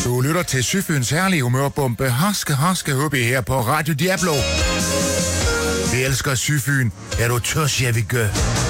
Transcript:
Du lytter til Syfyns herlige humørbombe. Haske hubbe her på Radio Diablo. Vi elsker Syfyn. Er du tørs, jeg vil gøre?